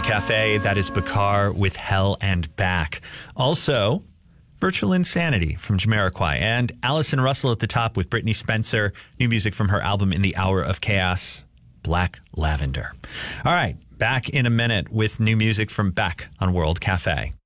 Cafe. That is Bakar with Hell and Back. Also, Virtual Insanity from Jamiroquai. And Allison Russell at the top with Brittany Spencer. New music from her album In the Hour of Chaos, Black Lavender. All right, back in a minute with new music from Beck on World Cafe.